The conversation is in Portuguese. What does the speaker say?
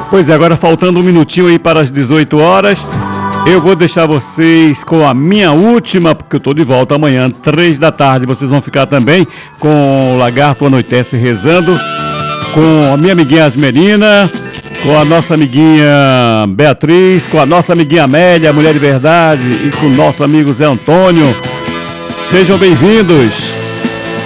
Pois é, agora faltando um minutinho aí para as 18 horas, eu vou deixar vocês com a minha última, porque eu tô de volta amanhã, 3 da tarde. Vocês vão ficar também com o Lagarto Anoitece Rezando, com a minha amiguinha Asmerina, com a nossa amiguinha Beatriz, com a nossa amiguinha Amélia, Mulher de Verdade, e com o nosso amigo Zé Antônio. Sejam bem-vindos.